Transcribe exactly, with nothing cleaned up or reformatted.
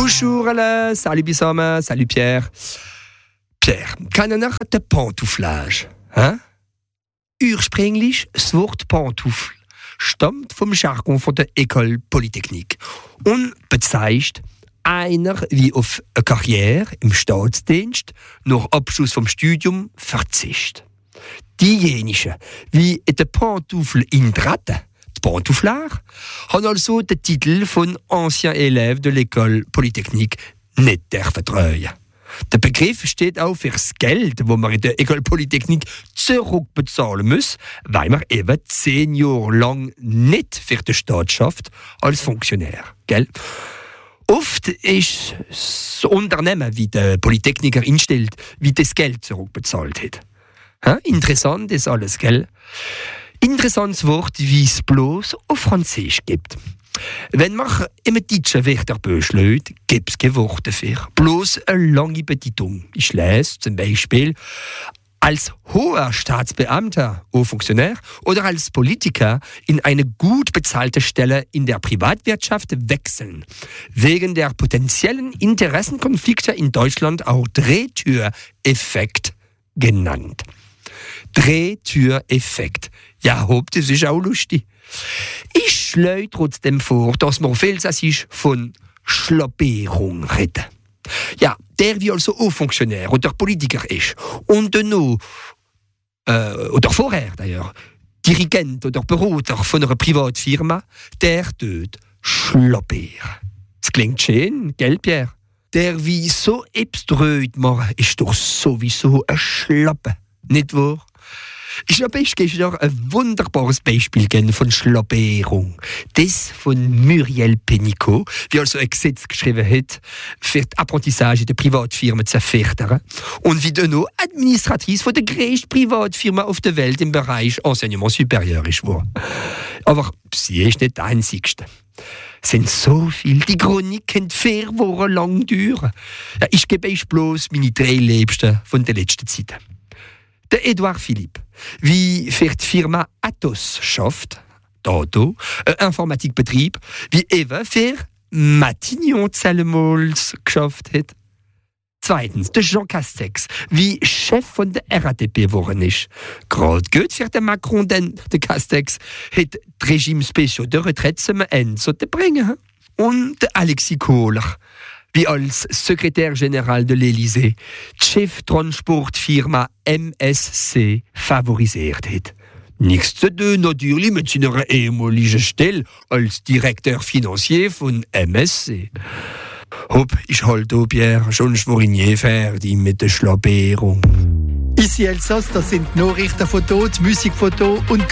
Bonjour alle, salut zusammen, salut Pierre. Pierre, kennen nach de Pantouflage, hein? Ursprünglich das Wort Pantoufel stammt vom Jargon von der École Polytechnique und bezeichnet einer, wie auf eine Karriere im Staatsdienst nach Abschluss vom Studium verzichtet. Diejenigen, wie in der Pantoufel intreten, die Pantouflard, haben also den Titel von Ancien Élève de l'École Polytechnique nicht vertreuen. Der Begriff steht auch für das Geld, das man in der École Polytechnique zurückbezahlen muss, weil man eben zehn Jahre lang nicht für den Staat schafft als Funktionär. Gell? Oft ist das Unternehmen, wie der Polytechniker instellt, wie das Geld zurückbezahlt hat. Ha? Interessant ist alles, gell? Interessantes Wort, wie es bloß auf Französisch gibt. Wenn man im deutschen Wörterbuch schlägt, gibt es keine Worte dafür. Bloß eine lange Bedichtung. Ich lese zum Beispiel, als hoher Staatsbeamter oder Funktionär oder als Politiker in eine gut bezahlte Stelle in der Privatwirtschaft wechseln. Wegen der potenziellen Interessenkonflikte in Deutschland auch Drehtüreffekt genannt. Drehtüreffekt. Ja, hopp, das ist auch lustig. Ich schlage trotzdem vor, dass man auf Elsassisch von Schlapperung reden. Ja, der wie also auch Funktionär oder Politiker ist und noch, äh, oder vorher d'ailleurs, Dirigent oder Berater von einer Privatfirma, der tut Schlapper. Das klingt schön, gell, Pierre? Der wie so abströt man ist doch sowieso ein Schlappe, nicht wahr? Ich habe gestern ein wunderbares Beispiel gegeben von Schlapperung. Das von Muriel Pénicaud, die also ein Gesetz geschrieben hat, für die Apprentissage der Privatfirmen zu fördern und wie dann noch Administratrice von der größten Privatfirma auf der Welt im Bereich Enseignement supérieur ist. Aber sie ist nicht die einzigste. Es sind so viele, die Chronik kennt vier Wochen lang dauern. Ja, ich gebe euch bloß meine drei Liebsten von der letzten Zeit. Der Edouard Philippe, wie für die Firma Atos schafft, Dato, ein Informatikbetrieb, wie eben für Matignon Zellemols geschafft hat. Zweitens, der Jean Castex, wie Chef von der R A T P geworden ist. Gerade gut für den Macron, denn der Castex hat das Regime Spéciaux de Retraite zum Ende zu bringen. Und der Alexis Kohler, wie als Sekretär General de l'Élysée die Chef-Transportfirma M S C favorisiert hat. Nichts zu tun natürlich mit seiner ehemaligen Stelle als Direktor Financier von M S C. Hopp, ich halte auch, Pierre, schon schworin fertig mit der Schlapperung. Ici Elsass, das sind Nachrichten von dort, Musik von dort und